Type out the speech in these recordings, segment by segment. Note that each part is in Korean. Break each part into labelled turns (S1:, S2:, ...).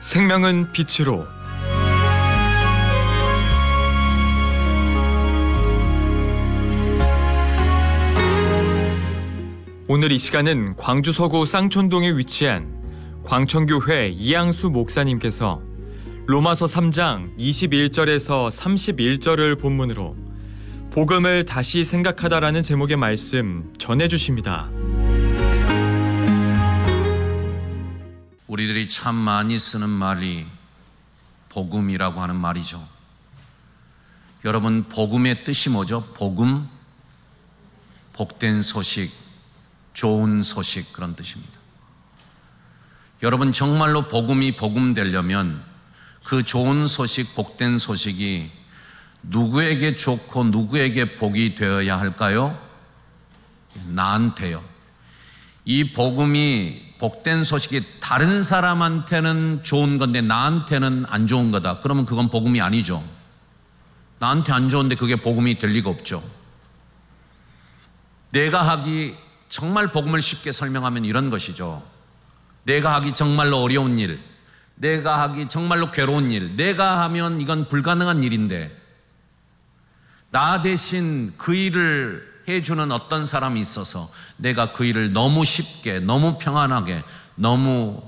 S1: 생명은 빛으로. 오늘 이 시간은 광주 서구 쌍촌동에 위치한 광천교회 이양수 목사님께서 로마서 3장 21절에서 31절을 본문으로 복음을 다시 생각하다라는 제목의 말씀 전해주십니다.
S2: 우리들이 참 많이 쓰는 말이 복음이라고 하는 말이죠. 여러분, 복음의 뜻이 뭐죠? 복음, 복된 소식, 좋은 소식, 그런 뜻입니다. 여러분, 정말로 복음이 복음되려면 그 좋은 소식, 복된 소식이 누구에게 좋고 누구에게 복이 되어야 할까요? 나한테요. 이 복음이, 복된 소식이 다른 사람한테는 좋은 건데 나한테는 안 좋은 거다. 그러면 그건 복음이 아니죠. 나한테 안 좋은데 그게 복음이 될 리가 없죠. 내가 하기, 정말 복음을 쉽게 설명하면 이런 것이죠. 내가 하기 정말로 어려운 일, 내가 하기 정말로 괴로운 일, 내가 하면 이건 불가능한 일인데 나 대신 그 일을 해주는 어떤 사람이 있어서 내가 그 일을 너무 쉽게, 너무 평안하게, 너무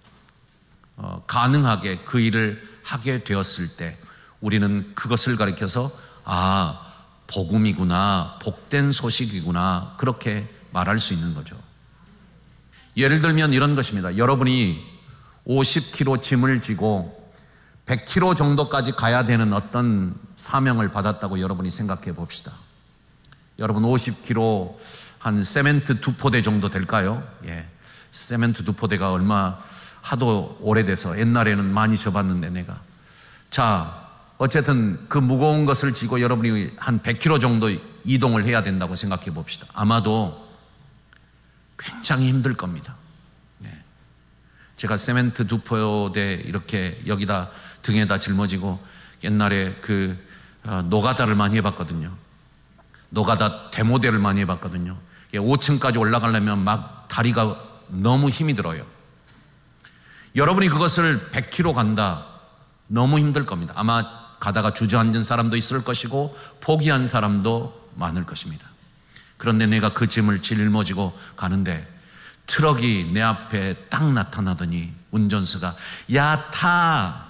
S2: 가능하게 그 일을 하게 되었을 때 우리는 그것을 가리켜서 복음이구나, 복된 소식이구나, 그렇게 말할 수 있는 거죠. 예를 들면 이런 것입니다. 여러분이 50kg 짐을 지고 100kg 정도까지 가야 되는 어떤 사명을 받았다고 여러분이 생각해 봅시다. 여러분 50kg 한 세멘트 2포대 정도 될까요? 예. 세멘트 2포대가 얼마 하도 오래돼서 옛날에는 많이 져봤는데 내가. 자, 어쨌든 그 무거운 것을 지고 여러분이 한 100kg 정도 이동을 해야 된다고 생각해 봅시다. 아마도 굉장히 힘들 겁니다. 예. 제가 세멘트 2포대 이렇게 여기다 등에다 짊어지고 옛날에 노가다를 많이 해봤거든요. 노가다 데모델을 많이 해봤거든요. 5층까지 올라가려면 막 다리가 너무 힘이 들어요. 여러분이 그것을 100km 간다. 너무 힘들 겁니다. 아마 가다가 주저앉은 사람도 있을 것이고 포기한 사람도 많을 것입니다. 그런데 내가 그 짐을 짊어지고 가는데 트럭이 내 앞에 딱 나타나더니 운전수가 야, 타!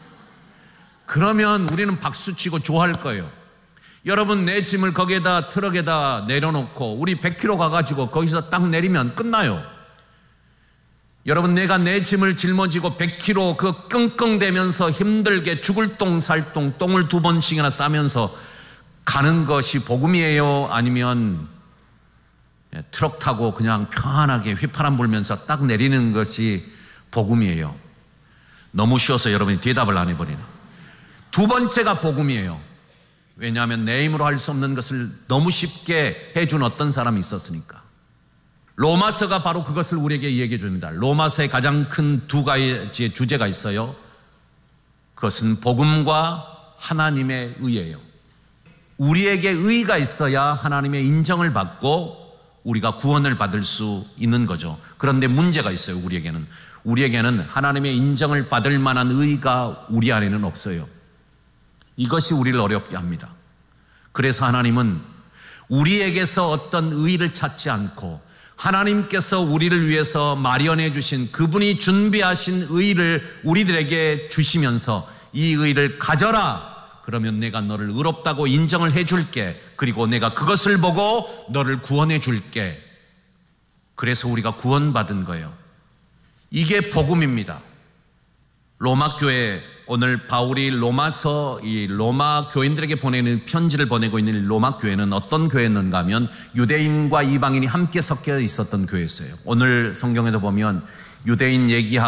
S2: 그러면 우리는 박수치고 좋아할 거예요. 여러분, 내 짐을 거기에다 트럭에다 내려놓고 우리 100km 가가지고 거기서 딱 내리면 끝나요. 여러분, 내가 내 짐을 짊어지고 100km 그 끙끙대면서 힘들게 죽을 똥 살 똥, 똥을 2번씩이나 싸면서 가는 것이 복음이에요? 아니면 트럭 타고 그냥 편안하게 휘파람 불면서 딱 내리는 것이 복음이에요? 너무 쉬워서 여러분이 대답을 안 해버리네. 두 번째가 복음이에요. 왜냐하면 내 힘으로 할 수 없는 것을 너무 쉽게 해준 어떤 사람이 있었으니까. 로마서가 바로 그것을 우리에게 얘기해 줍니다. 로마서의 가장 큰 두 가지의 주제가 있어요. 그것은 복음과 하나님의 의예요. 우리에게 의가 있어야 하나님의 인정을 받고 우리가 구원을 받을 수 있는 거죠. 그런데 문제가 있어요. 우리에게는 하나님의 인정을 받을 만한 의가 우리 안에는 없어요. 이것이 우리를 어렵게 합니다. 그래서 하나님은 우리에게서 어떤 의를 찾지 않고 하나님께서 우리를 위해서 마련해 주신 그분이 준비하신 의를 우리들에게 주시면서 이 의를 가져라. 그러면 내가 너를 의롭다고 인정을 해 줄게. 그리고 내가 그것을 보고 너를 구원해 줄게. 그래서 우리가 구원받은 거예요. 이게 복음입니다. 로마 교회, 오늘 바울이 로마서 이 로마 교인들에게 보내는 편지를 보내고 있는 로마 교회는 어떤 교회였는가 하면 유대인과 이방인이 함께 섞여 있었던 교회였어요. 오늘 성경에도 보면 유대인 얘기하고